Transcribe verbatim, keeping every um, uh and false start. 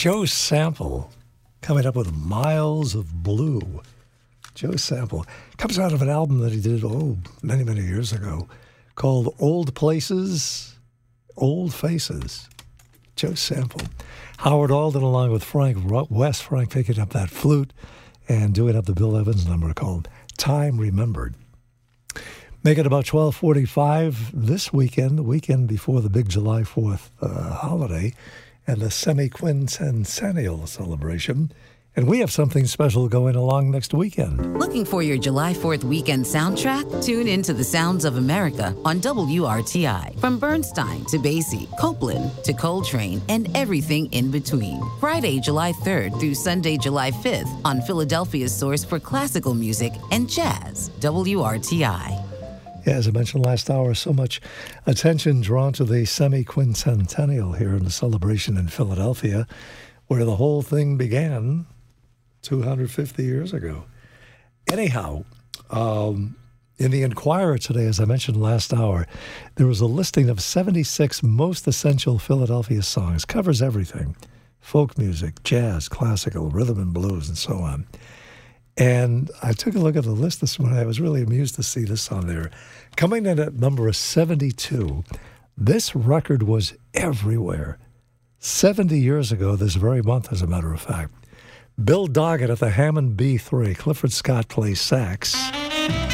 Joe Sample coming up with Miles of Blue. Joe Sample comes out of an album that he did, oh, many, many years ago called Old Places, Old Faces. Joe Sample. Howard Alden along with Frank West. Frank picking up that flute and doing up the Bill Evans number called Time Remembered. Make it about twelve forty-five this weekend, the weekend before the big July fourth uh, holiday and the semi-quincentennial celebration. And we have something special going along next weekend. Looking for your July fourth weekend soundtrack? Tune in to the Sounds of America on W R T I. From Bernstein to Basie, Copeland to Coltrane, and everything in between. Friday, July third through Sunday, July fifth on Philadelphia's source for classical music and jazz, W R T I. Yeah, as I mentioned last hour, so much attention drawn to the semi-quincentennial here in the celebration in Philadelphia, where the whole thing began two hundred fifty years ago. Anyhow, um, in the Enquirer today, as I mentioned last hour, there was a listing of seventy-six most essential Philadelphia songs. Covers everything. Folk music, jazz, classical, rhythm and blues, and so on. And I took a look at the list this morning. I was really amused to see this on there. Coming in at number seventy-two, this record was everywhere. seventy years ago, this very month, as a matter of fact. Bill Doggett at the Hammond B three. Clifford Scott plays sax.